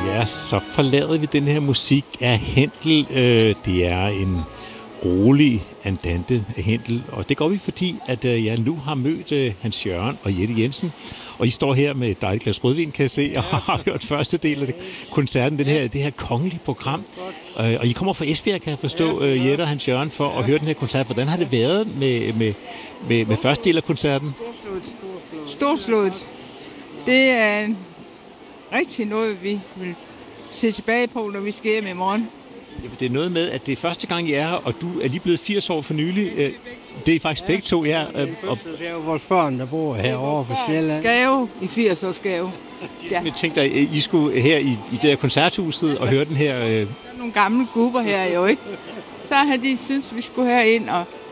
Ja, så forlader vi den her musik af Händel. Det er en rolig andante af Händel, og det gør vi, fordi at jeg nu har mødt Hans Jørgen og Jette Jensen, og I står her med et dejligt glas rødvin, kan jeg se, og har hørt første del af koncerten, det her kongelige program. Og I kommer fra Esbjerg, kan jeg forstå, Jette og Hans Jørgen, for at høre den her koncert. Hvordan har det været med første del af koncerten? Storslået. Det er rigtig noget, vi vil se tilbage på, når vi skal hjem i morgen. Ja, det er noget med, at det er første gang, I er her, og du er lige blevet 80 år for nylig. Det er faktisk begge to, ja. Det er jo vores børn, der bor herovre på Sjælland. Gave i 80-års gave. Ja. Jeg tænkte, at I skulle her i det her koncerthuset og høre den her... Så nogle gamle grupper her jo, ikke? Så har de syntes, vi skulle herind,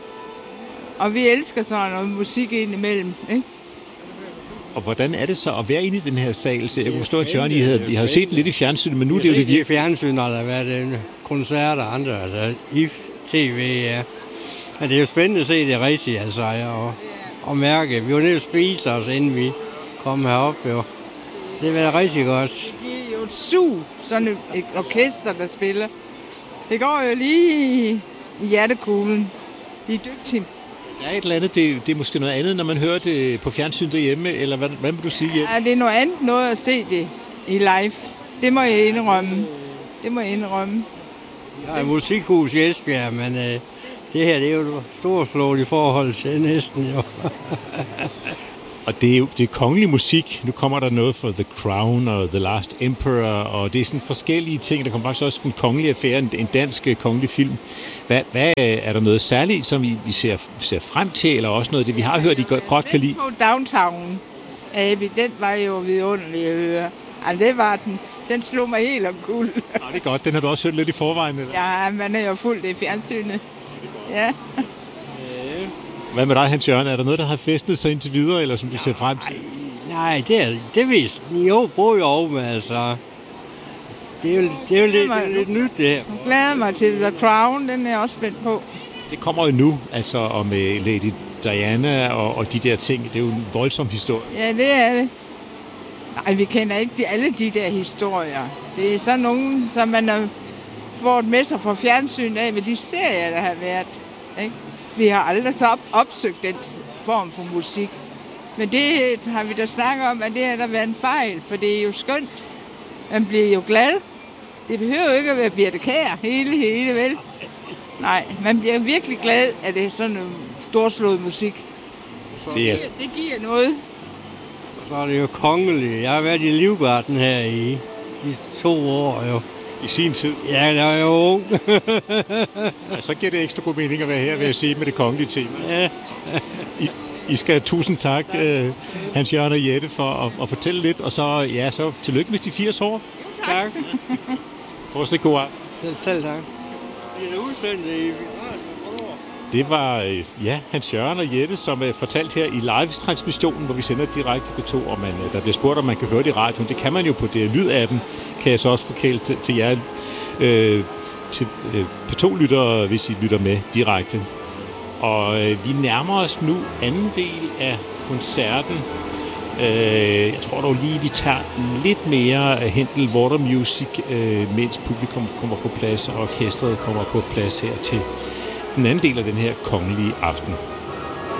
og vi elsker sådan noget musik ind imellem, ikke? Og hvordan er det så at være inde i den her sal? Så jeg kunne forstå, at Jørgen, I har jo set lidt i fjernsynet, men nu er det jo det virkelig. I fjernsynet har der været koncerter og andre, altså i tv, ja. Men det er jo spændende at se det rigtigt, altså, og mærke. Vi var nede og spise os, inden vi kom herop, jo. Det var rigtig godt. Det er jo et sug, sådan et orkester, der spiller. Det går jo lige i hjertekuglen. De er dygtige. Der er et eller andet, det er måske noget andet, når man hører det på fjernsyn derhjemme, eller hvad vil du sige? Ja, det er noget andet noget at se det i live. Det må jeg indrømme. Jeg er musikhus i Esbjerg, men det her det er jo storslået i forhold til næsten, jo. Og det er jo kongelig musik. Nu kommer der noget for The Crown og The Last Emperor, og det er sådan forskellige ting. Der kommer faktisk også en kongelig affære, en dansk kongelig film. Hvad er der noget særligt, som vi ser frem til, eller også noget af det, vi har hørt, I godt kan lide? Downtown, Abi, den var jo vidunderlig at høre. Altså, det var den. Den slog mig helt omkuld. Ja, det er godt. Den har du også hørt lidt i forvejen, eller? Ja, man er jo fuldt i fjernsynet. Ja. Hvad med dig, Hans Jørgen? Er der noget, der har festet sig indtil videre, eller som du ser frem til? Nej, det vist. Jo, både jo, men altså... Det er jo lidt nyt, det her. Jeg glæder mig til The Crown, den er jeg også spændt på. Det kommer jo nu, altså, og med Lady Diana og de der ting. Det er jo en voldsom historie. Ja, det er det. Nej, vi kender ikke alle de der historier. Det er sådan nogle, som man har fået med sig fra fjernsyn af, med de serier, der har været, ikke? Vi har aldrig så opsøgt den form for musik. Men det har vi da snakket om, at det har der været en fejl, for det er jo skønt. Man bliver jo glad. Det behøver jo ikke at være Birthe Kjær hele, vel? Nej, man bliver virkelig glad, at det er sådan en storslået musik. Det giver noget. Og så er det jo kongeligt. Jeg har været i Livgarden her i 2 år, jo. I sin tid? Ja, jeg er jo ung. Ja, så giver det ekstra god mening at være her, vil jeg sige, med det kongelige tema. Ja. I skal tusind tak, Hans Jørgen og Jette, for at fortælle lidt, og så tillykke med de 80 år. Tak. Fortsæt god aften. Selv tak. Det er udsendt i... Det var Hans Jørgen og Jette, som er fortalt her i live-transmissionen, hvor vi sender direkte på 2, og der bliver spurgt, om man kan høre det i radioen. Det kan man jo på det lydappen, kan jeg så også forkæle til jer til P2-lyttere, hvis I lytter med direkte. Og vi nærmer os nu anden del af koncerten. Jeg tror dog lige, vi tager lidt mere Händel Water Music, mens publikum kommer på plads, og orkestret kommer på plads her til den anden del af den her kongelige aften.